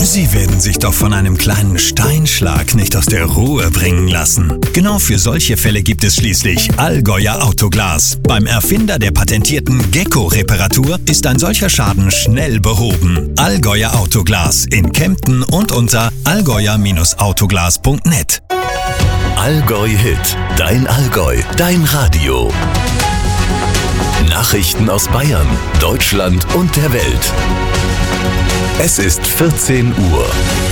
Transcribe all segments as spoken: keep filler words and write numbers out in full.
Sie werden sich doch von einem kleinen Steinschlag nicht aus der Ruhe bringen lassen. Genau für solche Fälle gibt es schließlich Allgäuer Autoglas. Beim Erfinder der patentierten Gecko-Reparatur ist ein solcher Schaden schnell behoben. Allgäuer Autoglas in Kempten und unter allgäuer Autoglas punkt net. Allgäu Hit, dein Allgäu, dein Radio. Nachrichten aus Bayern, Deutschland und der Welt. Es ist vierzehn Uhr.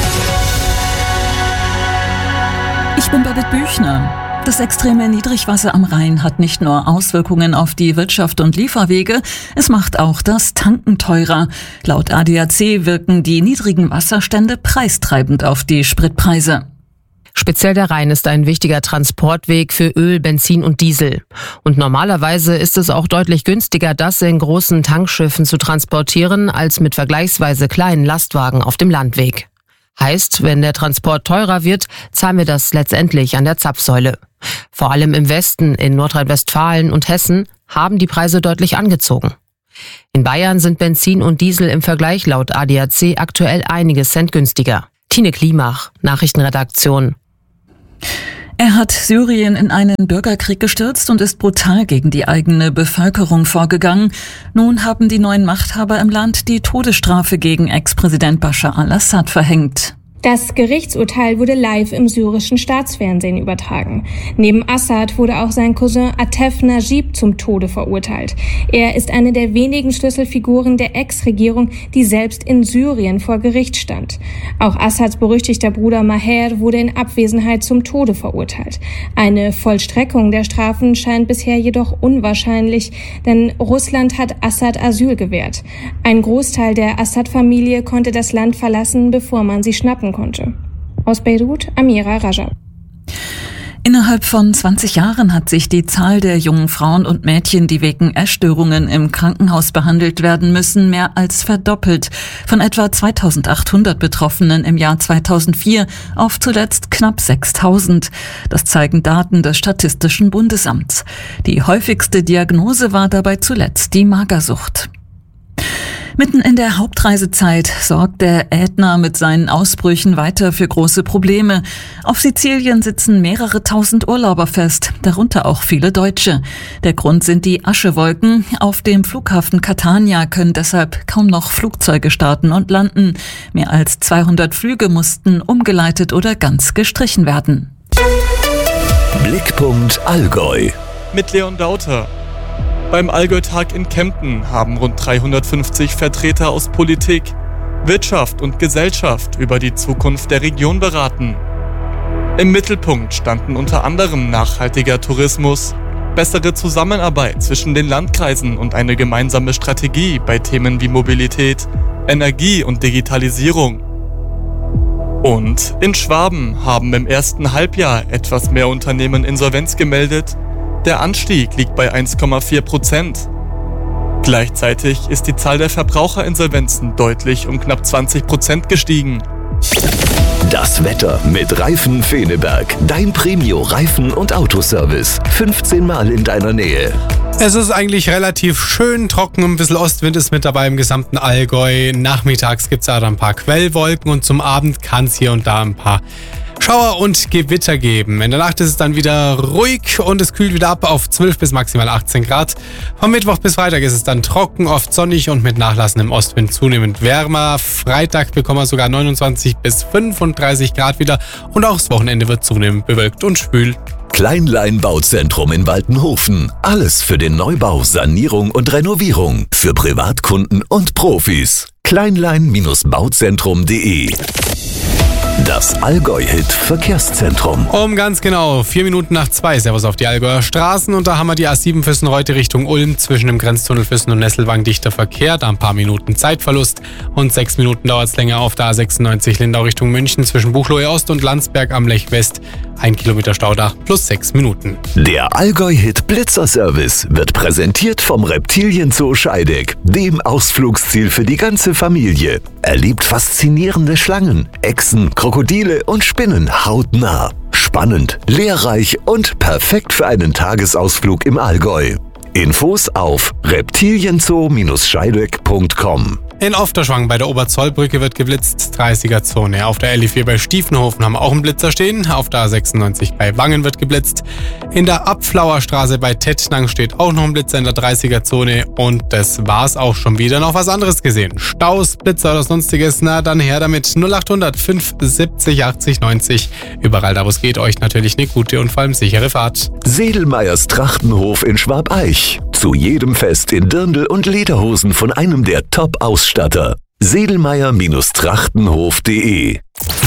Ich bin Birgit Büchner. Das extreme Niedrigwasser am Rhein hat nicht nur Auswirkungen auf die Wirtschaft und Lieferwege, es macht auch das Tanken teurer. Laut A D A C wirken die niedrigen Wasserstände preistreibend auf die Spritpreise. Speziell der Rhein ist ein wichtiger Transportweg für Öl, Benzin und Diesel. Und normalerweise ist es auch deutlich günstiger, das in großen Tankschiffen zu transportieren, als mit vergleichsweise kleinen Lastwagen auf dem Landweg. Heißt, wenn der Transport teurer wird, zahlen wir das letztendlich an der Zapfsäule. Vor allem im Westen, in Nordrhein-Westfalen und Hessen, haben die Preise deutlich angezogen. In Bayern sind Benzin und Diesel im Vergleich laut A D A C aktuell einige Cent günstiger. Tine Klimach, Nachrichtenredaktion. Er hat Syrien in einen Bürgerkrieg gestürzt und ist brutal gegen die eigene Bevölkerung vorgegangen. Nun haben die neuen Machthaber im Land die Todesstrafe gegen Ex-Präsident Bashar al-Assad verhängt. Das Gerichtsurteil wurde live im syrischen Staatsfernsehen übertragen. Neben Assad wurde auch sein Cousin Atef Najib zum Tode verurteilt. Er ist eine der wenigen Schlüsselfiguren der Ex-Regierung, die selbst in Syrien vor Gericht stand. Auch Assads berüchtigter Bruder Maher wurde in Abwesenheit zum Tode verurteilt. Eine Vollstreckung der Strafen scheint bisher jedoch unwahrscheinlich, denn Russland hat Assad Asyl gewährt. Ein Großteil der Assad-Familie konnte das Land verlassen, bevor man sie schnappen konnte. Aus Beirut, Amira Rajab. Innerhalb von zwanzig Jahren hat sich die Zahl der jungen Frauen und Mädchen, die wegen Essstörungen im Krankenhaus behandelt werden müssen, mehr als verdoppelt. Von etwa zweitausendachthundert Betroffenen im Jahr zweitausendvier auf zuletzt knapp sechstausend. Das zeigen Daten des Statistischen Bundesamts. Die häufigste Diagnose war dabei zuletzt die Magersucht. Mitten in der Hauptreisezeit sorgt der Ätna mit seinen Ausbrüchen weiter für große Probleme. Auf Sizilien sitzen mehrere tausend Urlauber fest, darunter auch viele Deutsche. Der Grund sind die Aschewolken. Auf dem Flughafen Catania können deshalb kaum noch Flugzeuge starten und landen. Mehr als zweihundert Flüge mussten umgeleitet oder ganz gestrichen werden. Blickpunkt Allgäu. Mit Leon Dauter. Beim Allgäu-Tag in Kempten haben rund dreihundertfünfzig Vertreter aus Politik, Wirtschaft und Gesellschaft über die Zukunft der Region beraten. Im Mittelpunkt standen unter anderem nachhaltiger Tourismus, bessere Zusammenarbeit zwischen den Landkreisen und eine gemeinsame Strategie bei Themen wie Mobilität, Energie und Digitalisierung. Und in Schwaben haben im ersten Halbjahr etwas mehr Unternehmen Insolvenz gemeldet. Der Anstieg liegt bei eins Komma vier Prozent. Gleichzeitig ist die Zahl der Verbraucherinsolvenzen deutlich um knapp zwanzig Prozent gestiegen. Das Wetter mit Reifen Feneberg. Dein Premio-Reifen- und Autoservice. fünfzehn Mal in deiner Nähe. Es ist eigentlich relativ schön trocken, ein bisschen Ostwind ist mit dabei im gesamten Allgäu. Nachmittags gibt es aber ein paar Quellwolken und zum Abend kann es hier und da ein paar Schauer und Gewitter geben. In der Nacht ist es dann wieder ruhig und es kühlt wieder ab auf zwölf bis maximal achtzehn Grad. Vom Mittwoch bis Freitag ist es dann trocken, oft sonnig und mit nachlassendem Ostwind zunehmend wärmer. Freitag bekommen wir sogar neunundzwanzig bis fünfunddreißig Grad wieder und auch das Wochenende wird zunehmend bewölkt und schwül. Kleinlein Bauzentrum in Waltenhofen. Alles für den Neubau, Sanierung und Renovierung. Für Privatkunden und Profis. kleinlein Bauzentrum punkt de. Das Allgäu-Hit Verkehrszentrum. Um ganz genau vier Minuten nach zwei. Servus auf die Allgäuer Straßen. Und da haben wir die A sieben Füssen-Reute Richtung Ulm. Zwischen dem Grenztunnel Füssen und Nesselwang dichter Verkehr. Da ein paar Minuten Zeitverlust. Und sechs Minuten dauert es länger auf der A sechsundneunzig Lindau Richtung München. Zwischen Buchloe Ost und Landsberg am Lech West. Ein Kilometer Stauda plus sechs Minuten. Der Allgäu-Hit Blitzerservice wird präsentiert vom Reptilienzoo Scheideck, dem Ausflugsziel für die ganze Familie. Erlebt faszinierende Schlangen, Echsen, Krokodile und Spinnen hautnah. Spannend, lehrreich und perfekt für einen Tagesausflug im Allgäu. Infos auf reptilienzoo Scheideck punkt com. In Ofterschwang bei der Oberzollbrücke wird geblitzt, dreißiger-Zone. Auf der L I vier bei Stiefenhofen haben wir auch einen Blitzer stehen. Auf der A sechsundneunzig bei Wangen wird geblitzt. In der Abflauerstraße bei Tettnang steht auch noch ein Blitzer in der dreißiger-Zone. Und das war's auch schon wieder. Noch was anderes gesehen. Staus, Blitzer oder sonstiges, na dann her damit. null achthundert fünf siebzig achtzig neunzig. Überall da, wo es geht, euch natürlich eine gute und vor allem sichere Fahrt. Sedelmeyers Trachtenhof in Schwabeich. Zu jedem Fest in Dirndl und Lederhosen von einem der Top-Ausstatter. Sedelmeyer-Trachtenhof punkt de.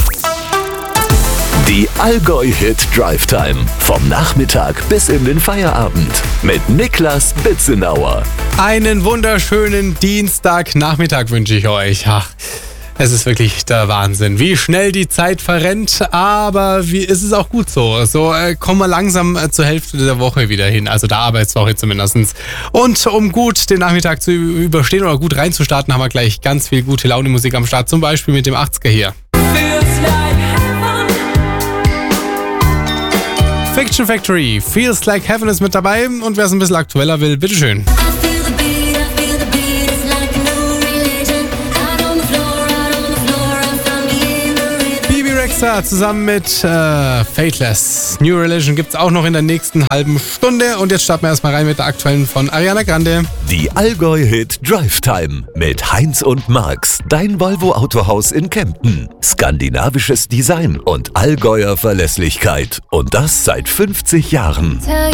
Die Allgäu-Hit Drive Time. Vom Nachmittag bis in den Feierabend. Mit Niklas Bitzenauer. Einen wunderschönen Dienstagnachmittag wünsche ich euch. Ach, es ist wirklich der Wahnsinn, wie schnell die Zeit verrennt, aber wie ist es auch gut so. So äh, kommen wir langsam äh, zur Hälfte der Woche wieder hin, also der Arbeitswoche zumindest. Und um gut den Nachmittag zu überstehen oder gut reinzustarten, haben wir gleich ganz viel gute Laune-Musik am Start, zum Beispiel mit dem achtziger hier. Fiction Factory, Feels Like Heaven ist mit dabei und wer es ein bisschen aktueller will, bitteschön. Zusammen mit äh, Fateless. New Religion gibt's auch noch in der nächsten halben Stunde. Und jetzt starten wir erstmal rein mit der aktuellen von Ariana Grande. Die Allgäu-Hit Drive Time mit Heinz und Marx. Dein Volvo Autohaus in Kempten. Skandinavisches Design und Allgäuer Verlässlichkeit. Und das seit fünfzig Jahren.